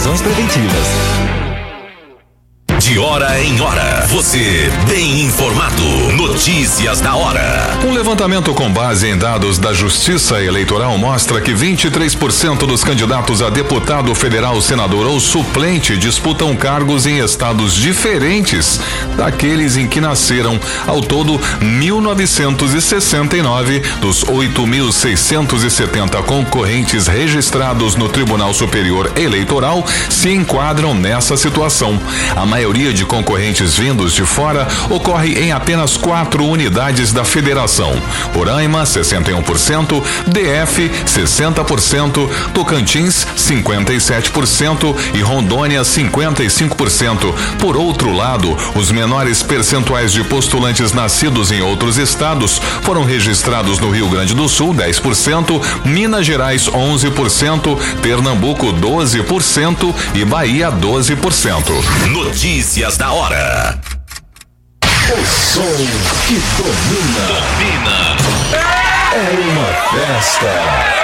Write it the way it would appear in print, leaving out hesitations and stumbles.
prisões preventivas. De hora em hora, você bem informado. Notícias da hora. Um levantamento com base em dados da Justiça Eleitoral mostra que 23% dos candidatos a deputado federal, senador ou suplente disputam cargos em estados diferentes daqueles em que nasceram. Ao todo, 1.969 dos 8.670 concorrentes registrados no Tribunal Superior Eleitoral se enquadram nessa situação. A maioria de concorrentes vindos de fora ocorre em apenas 4 unidades da federação: Roraima 61%, DF 60%, Tocantins 57% e Rondônia 55%. Por outro lado, os menores percentuais de postulantes nascidos em outros estados foram registrados no Rio Grande do Sul 10%, Minas Gerais 11%, Pernambuco 12% e Bahia 12%. Notícias da hora. O som que domina. É uma festa.